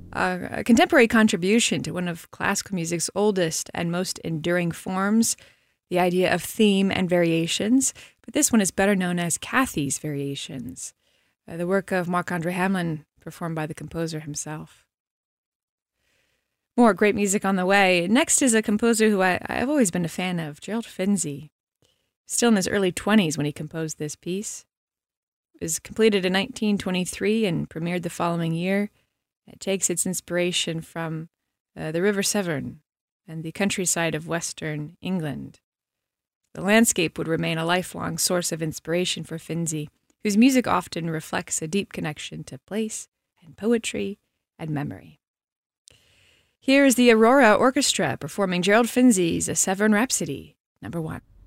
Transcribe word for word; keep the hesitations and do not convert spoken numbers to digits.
uh, a contemporary contribution to one of classical music's oldest and most enduring forms, the idea of theme and variations, but this one is better known as Cathy's Variations, uh, the work of Marc-Andre Hamelin, performed by the composer himself. More great music on the way. Next is a composer who I, I've always been a fan of, Gerald Finzi. Still in his early twenties when he composed this piece. It was completed in nineteen twenty-three and premiered the following year. It takes its inspiration from uh, the River Severn and the countryside of western England. The landscape would remain a lifelong source of inspiration for Finzi, whose music often reflects a deep connection to place and poetry and memory. Here is the Aurora Orchestra performing Gerald Finzi's A Severn Rhapsody, number one.